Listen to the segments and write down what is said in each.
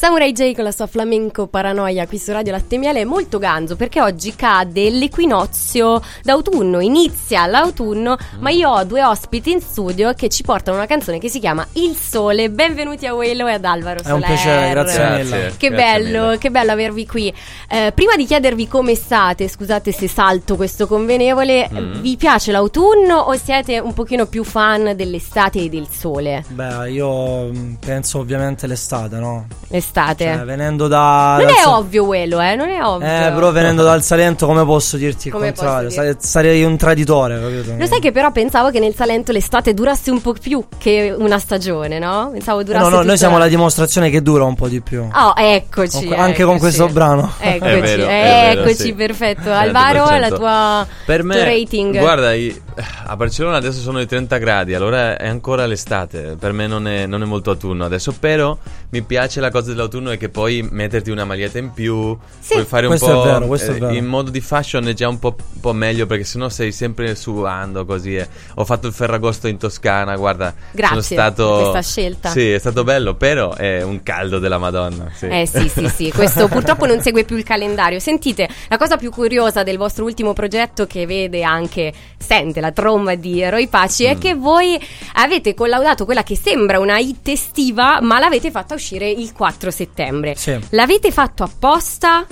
Samurai J con la sua flamenco paranoia qui su Radio Latte Miele è molto ganzo perché oggi cade l'equinozio d'autunno, inizia l'autunno, ma io ho due ospiti in studio che ci portano una canzone che si chiama Il Sole. Benvenuti a Uelo e ad Alvaro Soler. È un piacere, grazie mille. Che bello, che bello avervi qui. Prima di chiedervi come state, scusate se salto questo convenevole, vi piace l'autunno o siete un pochino più fan dell'estate e del sole? Beh, io penso ovviamente l'estate, no? Estate. Cioè, venendo da... Non è ovvio quello, non è ovvio. Però venendo dal Salento, come posso dirti il Come contrario? posso dirti? Sarei un traditore, capito? Lo sai che però pensavo che nel Salento l'estate durasse un po' più che una stagione, no? Pensavo durasse No, tutta noi siamo la dimostrazione che dura un po' di più. Oh, eccoci. Anche con questo brano. Eccoci, È vero, eccoci, sì. perfetto. Alvaro, 100%. la tua Per me, tuo rating. guarda, a Barcellona adesso sono i 30 gradi, allora è ancora l'estate. Per me non è molto autunno adesso, però mi piace la cosa dell'autunno è che puoi metterti una maglietta in più, Sì. puoi fare un Questo po'. è vero, questo è vero. In modo di fashion è già un po' meglio, perché sennò sei sempre sudando così. Ho fatto il Ferragosto in Toscana, guarda. Grazie sono stato, per questa scelta. Sì, è stato bello, però è un caldo della Madonna. Sì. Sì, questo purtroppo non segue più il calendario. Sentite, la cosa più curiosa del vostro ultimo progetto, che vede anche, sente la tromba di Roy Paci, è che voi avete collaudato quella che sembra una hit estiva, ma l'avete fatta uscire il 4 settembre. Sì. L'avete fatto apposta?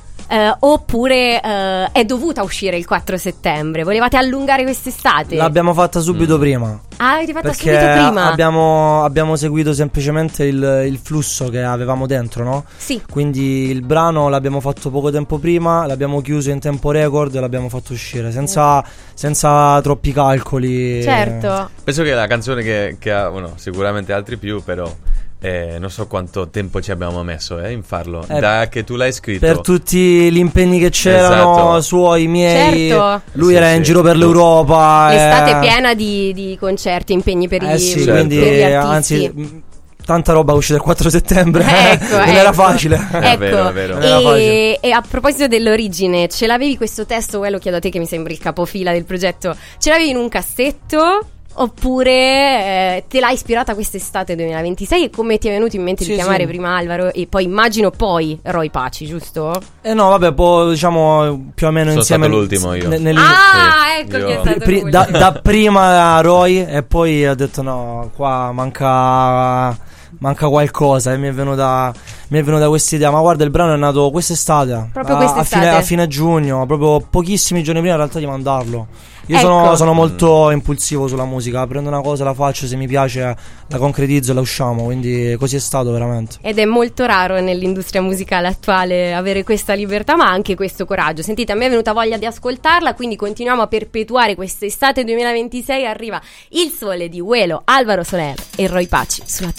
Oppure è dovuta uscire il 4 settembre? Volevate allungare quest'estate? L'abbiamo fatta subito prima. Ah, l'avete fatta Perché subito prima? abbiamo seguito semplicemente il flusso che avevamo dentro, no? Sì. Quindi il brano l'abbiamo fatto poco tempo prima, l'abbiamo chiuso in tempo record e l'abbiamo fatto uscire senza troppi calcoli. Certo. Penso che è la canzone che ha sicuramente altri più, però non so quanto tempo ci abbiamo messo in farlo. Da che tu l'hai scritto, Per tutti gli impegni che c'erano, Esatto. suoi, miei. Certo. Lui Sì, era sì. in giro per l'Europa. L'estate è piena di concerti, impegni per Sì, per quindi gli artisti. anzi, tanta roba uscita il 4 settembre. Ecco, non era facile. È vero, è vero. Ecco, Non era facile. e a proposito dell'origine, ce l'avevi questo testo? Lo chiedo a te che mi sembri il capofila del progetto. Ce l'avevi in un cassetto? Oppure te l'ha ispirata quest'estate 2026? E come ti è venuto in mente di Sì, chiamare sì. prima Alvaro e poi immagino poi Roy Paci, giusto? No, vabbè, poi diciamo più o meno Sono insieme. stato l'ultimo io. Ah, ecco Io- chi è stato Pri- lui. da prima Roy e poi ho detto no, qua manca qualcosa e mi è venuta questa idea. Ma guarda, il brano è nato quest'estate. Proprio quest'estate. A fine giugno, proprio pochissimi giorni prima in realtà di mandarlo. Io Ecco. sono molto impulsivo sulla musica. Prendo una cosa, la faccio, se mi piace la concretizzo e la usciamo. Quindi così è stato veramente. Ed è molto raro nell'industria musicale attuale avere questa libertà, ma anche questo coraggio. Sentite, a me è venuta voglia di ascoltarla, quindi continuiamo a perpetuare quest'estate 2026. Arriva Il Sole di Uelo, Alvaro Soler e Roy Paci sulla